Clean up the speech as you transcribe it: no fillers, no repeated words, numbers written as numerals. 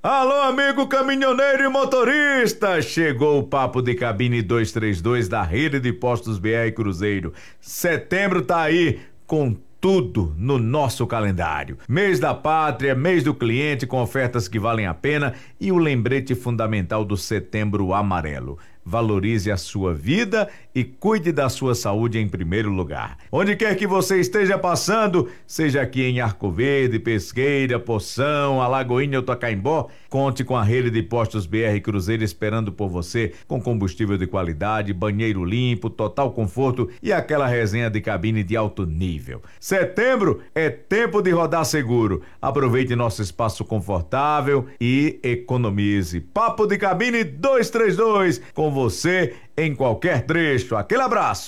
Alô, amigo caminhoneiro e motorista! Chegou o Papo de Cabine 232 da Rede de Postos BR Cruzeiro. Setembro tá aí com tudo no nosso calendário. Mês da Pátria, mês do cliente com ofertas que valem a pena e o lembrete fundamental do Setembro Amarelo. Valorize a sua vida e cuide da sua saúde em primeiro lugar. Onde quer que você esteja passando, seja aqui em Arco Verde, Pesqueira, Poção, Alagoinha ou Tacaimbó, conte com a Rede de Postos BR Cruzeiro esperando por você com combustível de qualidade, banheiro limpo, total conforto e aquela resenha de cabine de alto nível. Setembro é tempo de rodar seguro. Aproveite nosso espaço confortável e economize. Papo de Cabine 232 com você em qualquer trecho. Aquele abraço.